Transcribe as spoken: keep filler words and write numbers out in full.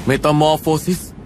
เมตามอร์โฟซิส